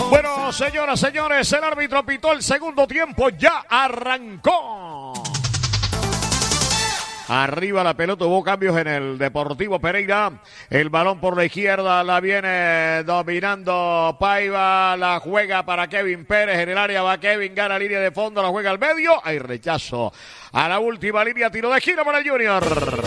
Bueno, señoras, señores, el árbitro pitó el segundo tiempo, ya arrancó. Arriba la pelota, hubo cambios en el Deportivo Pereira. El balón por la izquierda la viene dominando Paiva, la juega para Kevin Pérez. En el área va Kevin, gana línea de fondo, la juega al medio. Hay rechazo a la última línea, tiro de esquina para el Junior.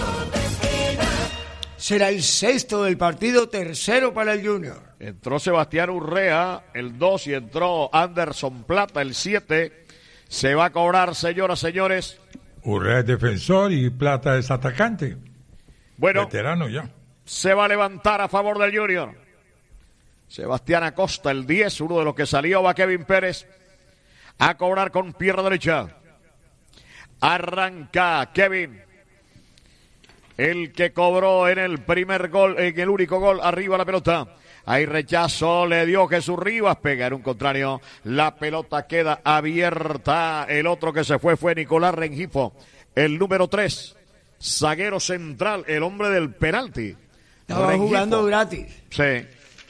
Será el sexto del partido, tercero para el Junior. Entró Sebastián Urrea, el 2, y entró Anderson Plata, el 7. Se va a cobrar, señoras, señores. Urrea es defensor y Plata es atacante. Bueno, veterano ya. Se va a levantar a favor del Junior. Sebastián Acosta, el 10, uno de los que salió, va Kevin Pérez a cobrar con pierna derecha. Arranca Kevin, el que cobró en el primer gol, en el único gol, arriba la pelota. Hay rechazo, le dio Jesús Rivas, pega en un contrario, la pelota queda abierta. El otro que se fue Nicolás Rengifo, el número 3, zaguero central, el hombre del penalti. Estaba Rengifo jugando gratis. Sí.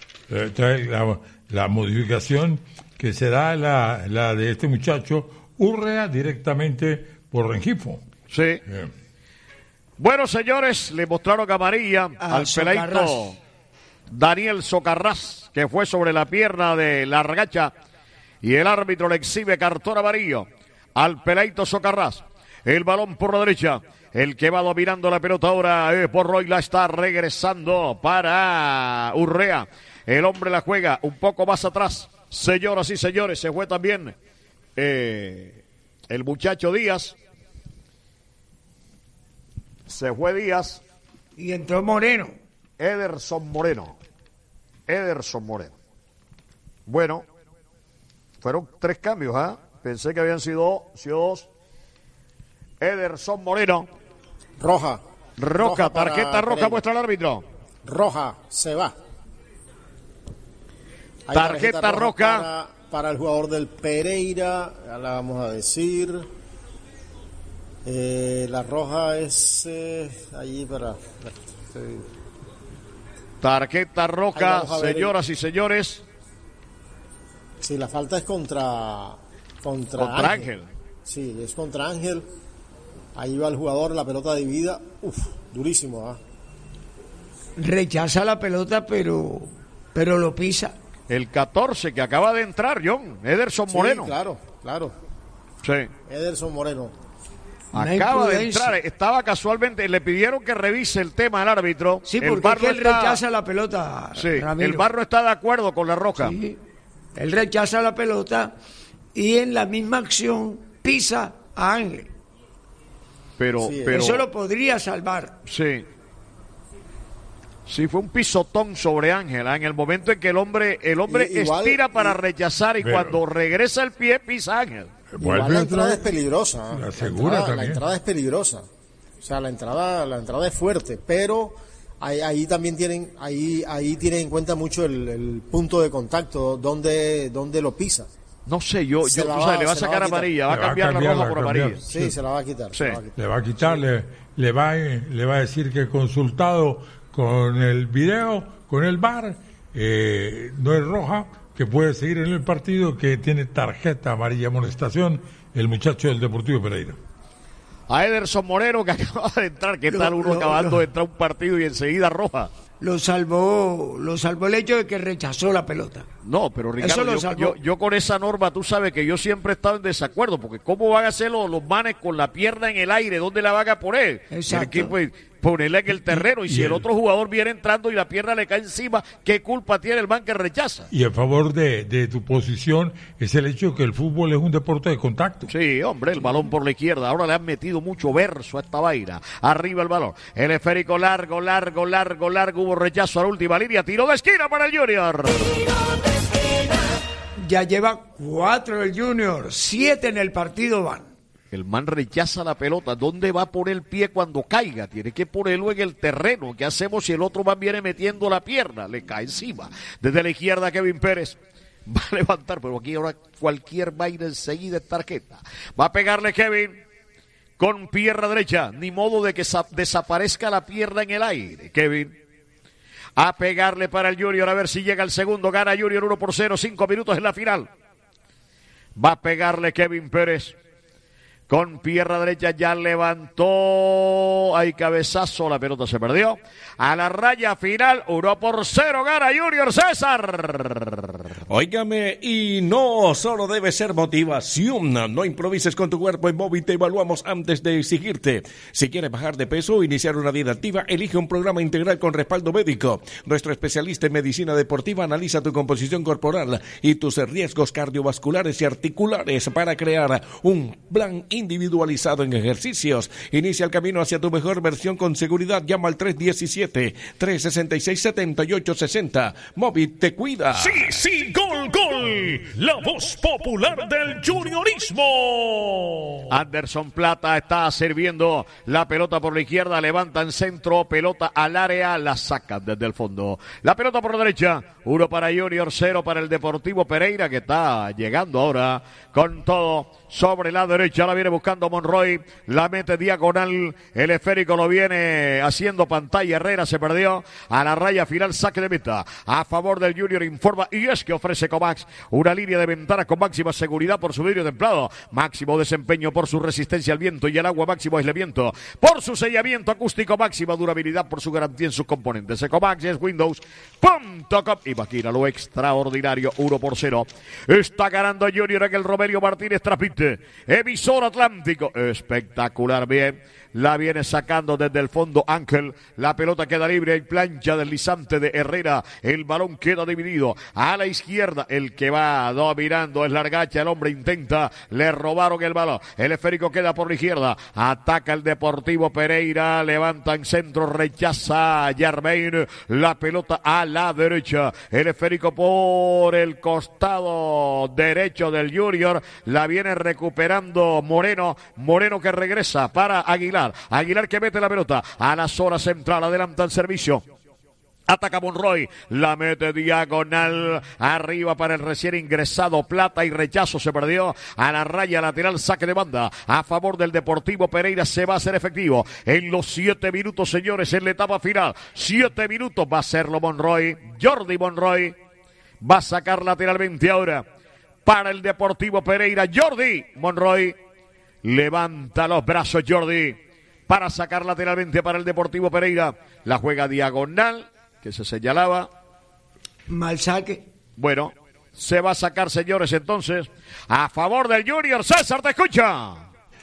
La modificación que será la de este muchacho, Urrea directamente por Rengifo. Sí. Bueno, señores, le mostraron amarilla al peladito Daniel Socarrás, que fue sobre la pierna de Largacha, y el árbitro le exhibe cartón amarillo al peladito Socarrás. El balón por la derecha, el que va dominando la pelota ahora es Borroy, la está regresando para Urrea. El hombre la juega un poco más atrás. Señoras y señores, se fue también el muchacho Díaz. Se fue Díaz. Y entró Moreno. Ederson Moreno. Bueno, fueron 3 cambios, ¿ah? Pensé que habían sido 2. Ederson Moreno. Roja, tarjeta roja muestra el árbitro. Roja, se va. Hay tarjeta roja para el jugador del Pereira, ya la vamos a decir. La roja es allí para... Tarjeta roja, señoras y señores. Sí, la falta es contra Ángel. Sí, es contra Ángel. Ahí va el jugador, la pelota dividida. Durísimo, ¿ah? Rechaza la pelota, pero lo pisa. El 14 que acaba de entrar, John, Ederson Moreno. Sí, claro. Sí. Ederson Moreno. Acaba de entrar, estaba casualmente, le pidieron que revise el tema al árbitro. Sí, porque es que él rechaza la pelota, sí, Ramiro. El VAR no está de acuerdo con la roja. Sí, él rechaza la pelota y en la misma acción pisa a Ángel. Pero eso lo podría salvar. Sí, fue un pisotón sobre Ángel, en el momento en que el hombre estira para rechazar y cuando regresa el pie pisa a Ángel. Igual la entrada es peligrosa. La entrada es peligrosa. O sea, la entrada es fuerte, pero ahí también tienen en cuenta mucho el punto de contacto, donde lo pisa. No sé, le va a sacar amarilla, va a cambiar la roja por amarilla. Sí, se la va a quitar. Sí. Le va a quitar, le va a decir que consultado con el video, con el VAR, no es roja, que puede seguir en el partido, que tiene tarjeta amarilla, amonestación, el muchacho del Deportivo Pereira. A Ederson Moreno, que acaba de entrar, ¿qué tal uno acabando de entrar a un partido y enseguida roja? Lo salvó el hecho de que rechazó la pelota. No, pero Ricardo, yo con esa norma, tú sabes que yo siempre he estado en desacuerdo, porque ¿cómo van a hacer los manes con la pierna en el aire? ¿Dónde la van a poner? Exacto. Ponerla en el terreno, y si el otro jugador viene entrando y la pierna le cae encima, ¿qué culpa tiene el man que rechaza? Y a favor de tu posición es el hecho de que el fútbol es un deporte de contacto. Sí, hombre, el balón por la izquierda, ahora le han metido mucho verso a esta vaina. Arriba el balón, el esférico largo, hubo rechazo a la última línea, tiro de esquina para el Junior. Ya lleva 4 el Junior, 7 en el partido van. El man rechaza la pelota. ¿Dónde va a poner el pie cuando caiga? Tiene que ponerlo en el terreno. ¿Qué hacemos si el otro man viene metiendo la pierna? Le cae encima. Desde la izquierda Kevin Pérez va a levantar, pero aquí ahora cualquier vaina enseguida es tarjeta. Va a pegarle Kevin con pierna derecha. Ni modo de que desaparezca la pierna en el aire. Kevin A pegarle para el Junior, a ver si llega el segundo. Gana Junior 1-0, 5 minutos en la final. Va a pegarle Kevin Pérez. Con pierna derecha ya levantó. Hay cabezazo, la pelota se perdió. A la raya final, 1-0, gana Junior César. Óigame, y no solo debe ser motivación. No improvises con tu cuerpo. En Móvil te evaluamos antes de exigirte. Si quieres bajar de peso o iniciar una vida activa, elige un programa integral con respaldo médico. Nuestro especialista en medicina deportiva analiza tu composición corporal y tus riesgos cardiovasculares y articulares para crear un plan individualizado en ejercicios. Inicia el camino hacia tu mejor versión con seguridad. Llama al 317-366-7860. Móvil te cuida. Sí, gol, gol. La voz popular del juniorismo. Anderson Plata está sirviendo la pelota por la izquierda, levanta en centro, pelota al área, la saca desde el fondo. La pelota por la derecha, 1 para Junior, 0 para el Deportivo Pereira, que está llegando ahora con todo sobre la derecha. La viene buscando Monroy, la mete diagonal, el esférico lo viene haciendo pantalla. Herrera se perdió a la raya final, saque de meta a favor del Junior. Informa y es que ofrece Comax una línea de ventanas con máxima seguridad por su vidrio templado, máximo desempeño por su resistencia al viento y al agua, máximo aislamiento por su sellamiento acústico, máxima durabilidad por su garantía en sus componentes. Ecomax es Windows.com. Imagina lo extraordinario, 1-0. Está ganando Junior en el Romelio Martínez Trapite, emisor Atlántico. Espectacular, bien. La viene sacando desde el fondo Ángel. La pelota queda libre. Hay plancha deslizante de Herrera. El balón queda dividido. A la izquierda, el que va dominando es Largacha. El hombre intenta. Le robaron el balón. El esférico queda por la izquierda. Ataca el Deportivo Pereira. Levanta en centro. Rechaza Germain. La pelota a la derecha. El esférico por el costado derecho del Junior. La viene recuperando Moreno. Moreno que regresa para Aguilar. Aguilar que mete la pelota a la zona central, adelanta el servicio. Ataca Monroy, la mete diagonal, arriba para el recién ingresado Plata y rechazo, se perdió a la raya lateral, saque de banda a favor del Deportivo Pereira. Se va a hacer efectivo en los 7 minutos, señores, en la etapa final. 7 minutos va a hacerlo Monroy, Jordi Monroy va a sacar lateralmente ahora para el Deportivo Pereira. Jordi Monroy levanta los brazos, Jordi, para sacar lateralmente para el Deportivo Pereira. La juega diagonal, que se señalaba. Mal saque. Bueno, se va a sacar, señores, entonces, a favor del Junior. César, te escucha.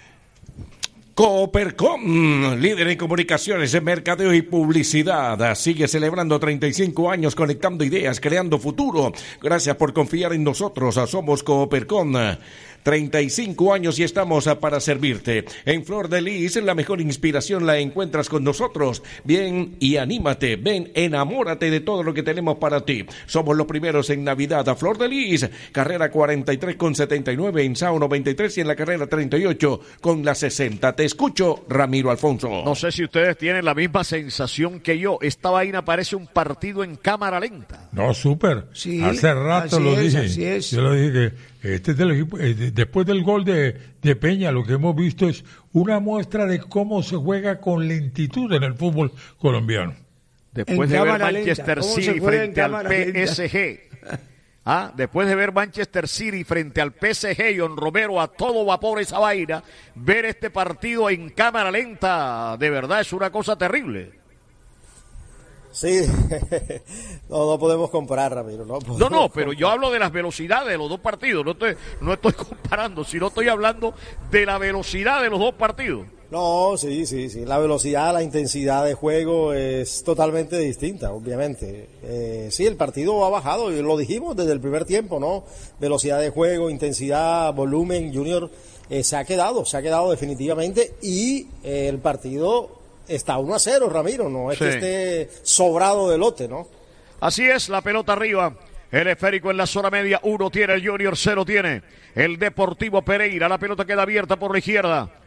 Coopercom, líder en comunicaciones, en mercadeo y publicidad, sigue celebrando 35 años conectando ideas, creando futuro. Gracias por confiar en nosotros. Somos Coopercom. 35 años y estamos para servirte. En Flor de Lis, la mejor inspiración la encuentras con nosotros. Ven y anímate, ven, enamórate de todo lo que tenemos para ti. Somos los primeros en Navidad. A Flor de Lis, carrera 43 con 79, en Sao 93 y en la carrera 38 con la 60. Te escucho, Ramiro Alfonso. No sé si ustedes tienen la misma sensación que yo. Esta vaina parece un partido en cámara lenta. No, súper. Sí, hace rato lo dije. Así es. Yo lo dije que después del gol de Peña, lo que hemos visto es una muestra de cómo se juega con lentitud en el fútbol colombiano. Después de ver Manchester City frente al PSG. Después de ver Manchester City frente al PSG y Romero a todo vapor esa vaina, ver este partido en cámara lenta, de verdad es una cosa terrible. Sí, no podemos comparar, Ramiro. No, pero yo hablo de las velocidades de los dos partidos. No estoy comparando, sino estoy hablando de la velocidad de los dos partidos. No, sí. La velocidad, la intensidad de juego es totalmente distinta, obviamente. Sí, el partido ha bajado, lo dijimos desde el primer tiempo, ¿no? Velocidad de juego, intensidad, volumen, Junior se ha quedado definitivamente y el partido está 1-0, Ramiro, no es que esté sobrado de lote, ¿no? Así es, la pelota arriba, el esférico en la zona media, 1 tiene el Junior, 0 tiene el Deportivo Pereira. La pelota queda abierta por la izquierda,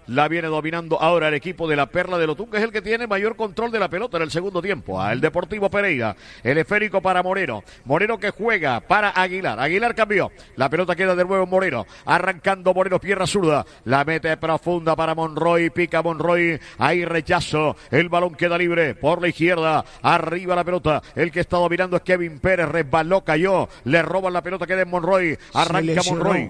la viene dominando ahora el equipo de la Perla de Lotún, que es el que tiene mayor control de la pelota en el segundo tiempo. A el Deportivo Pereira, el esférico para Moreno, Moreno que juega para Aguilar, Aguilar cambió, la pelota queda de nuevo en Moreno, arrancando Moreno, pierna zurda, la mete profunda para Monroy, pica Monroy, hay rechazo, el balón queda libre por la izquierda, arriba la pelota, el que está dominando es Kevin Pérez, resbaló, cayó, le roban la pelota, queda en Monroy, arranca Monroy.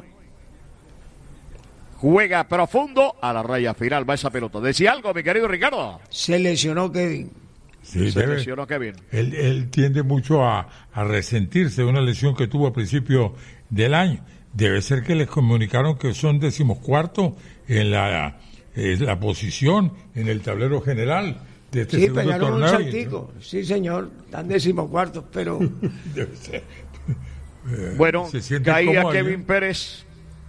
Juega profundo, a la raya final va esa pelota. ¿Decía algo, mi querido Ricardo? Se lesionó Kevin. Sí, se lesionó Kevin. Él tiende mucho a resentirse de una lesión que tuvo a principio del año. Debe ser que les comunicaron que son 14º en la posición en el tablero general de este segundo torneo. Sí, pegaron un saltico. Sí, señor, están 14º, pero... Debe ser. Bueno, caía Kevin Pérez.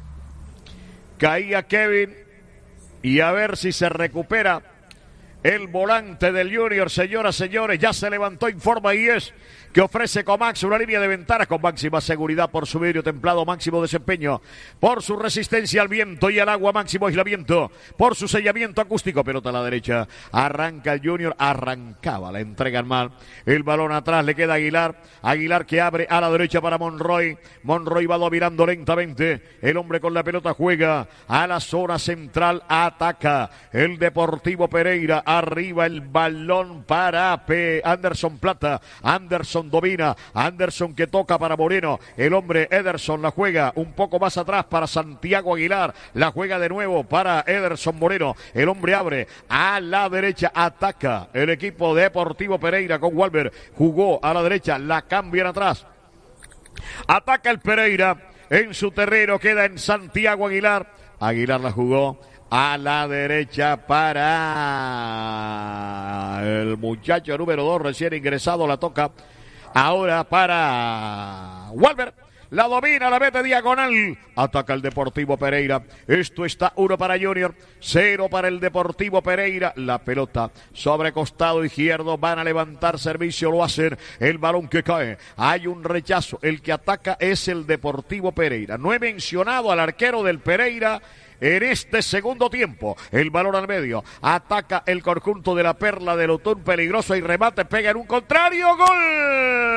Caía Kevin y a ver si se recupera el volante del Junior, señoras, señores, ya se levantó, informa y es que ofrece Comax una línea de ventanas con máxima seguridad por su vidrio templado, máximo desempeño, por su resistencia al viento y al agua, máximo aislamiento, por su sellamiento acústico. Pelota a la derecha, arranca el Junior, arrancaba, la entregan mal, el balón atrás, le queda Aguilar, Aguilar que abre a la derecha para Monroy, Monroy va dominando lentamente, el hombre con la pelota juega a la zona central, ataca el Deportivo Pereira, arriba el balón para Anderson Plata, Anderson domina, Anderson que toca para Moreno, el hombre Ederson la juega un poco más atrás para Santiago Aguilar, la juega de nuevo para Ederson Moreno, el hombre abre a la derecha, ataca el equipo Deportivo Pereira con Walber, jugó a la derecha, la cambian atrás, ataca el Pereira en su terreno, queda en Santiago Aguilar, Aguilar la jugó a la derecha para el muchacho número 2 recién ingresado, la toca ahora para Walber, la domina, la mete diagonal, ataca el Deportivo Pereira, esto está 1 para Junior, 0 para el Deportivo Pereira, la pelota sobre costado izquierdo, van a levantar servicio, lo hacen, el balón que cae, hay un rechazo, el que ataca es el Deportivo Pereira, no he mencionado al arquero del Pereira en este segundo tiempo, el balón al medio, ataca el conjunto de la Perla de Lotún, peligroso y remate, pega en un contrario, ¡gol!